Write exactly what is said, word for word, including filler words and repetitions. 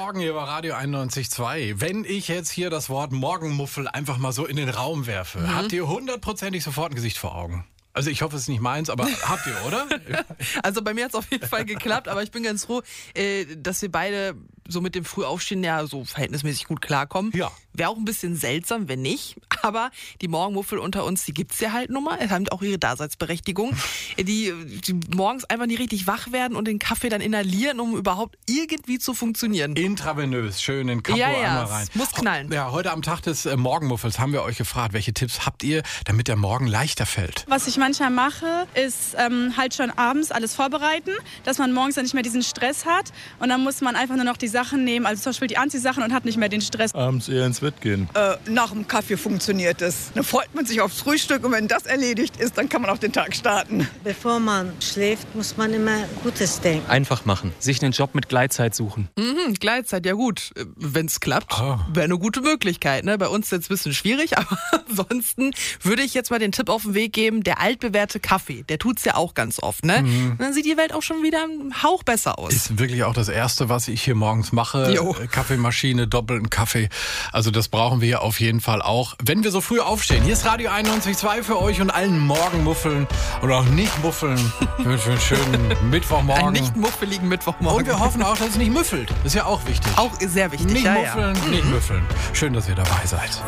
Morgen hier bei Radio einundneunzig Komma zwei. Wenn ich jetzt hier das Wort Morgenmuffel einfach mal so in den Raum werfe, mhm. habt ihr hundertprozentig sofort ein Gesicht vor Augen? Also ich hoffe, es ist nicht meins, aber habt ihr, oder? Also bei mir hat es auf jeden Fall geklappt, aber ich bin ganz froh, äh, dass wir beide so mit dem Frühaufstehen ja so verhältnismäßig gut klarkommen. Ja. Wäre auch ein bisschen seltsam, wenn nicht. Aber die Morgenmuffel unter uns, die gibt's ja halt nun mal. Es haben auch ihre Daseinsberechtigung. Die, die morgens einfach nicht richtig wach werden und den Kaffee dann inhalieren, um überhaupt irgendwie zu funktionieren. Intravenös, schön in Kapo ja, ja, einmal rein. Muss knallen. Ja, heute am Tag des äh, Morgenmuffels haben wir euch gefragt, welche Tipps habt ihr, damit der Morgen leichter fällt? Was ich manchmal mache, ist ähm, halt schon abends alles vorbereiten, dass man morgens dann nicht mehr diesen Stress hat. Und dann muss man einfach nur noch die Sachen nehmen, also zum Beispiel die Anziehsachen, und hat nicht mehr den Stress. Abends eher ins Bett gehen. Äh, nach dem Kaffee funktioniert es. Dann freut man sich aufs Frühstück und wenn das erledigt ist, dann kann man auch den Tag starten. Bevor man schläft, muss man immer Gutes denken. Einfach machen. Sich einen Job mit Gleitzeit suchen. Mhm, Gleitzeit, ja gut. Wenn es klappt, Oh. wäre eine gute Möglichkeit. Ne? Bei uns ist jetzt ein bisschen schwierig, aber ansonsten würde ich jetzt mal den Tipp auf den Weg geben, der altbewährte Kaffee, der tut's ja auch ganz oft. Ne? Mhm. Und dann sieht die Welt auch schon wieder einen Hauch besser aus. Ist wirklich auch das Erste, was ich hier morgens mache. Jo. Kaffeemaschine, doppelten Kaffee. Also das brauchen wir auf jeden Fall auch, wenn wir so früh aufstehen. Hier ist Radio einundneunzig Komma zwei für euch und allen Morgenmuffeln oder auch Nicht-Muffeln. Für einen schönen Mittwochmorgen. Einen nicht muffeligen Mittwochmorgen. Und wir hoffen auch, dass es nicht müffelt. Das ist ja auch wichtig. Auch sehr wichtig. Nicht ja, muffeln, ja. nicht müffeln. Schön, dass ihr dabei seid.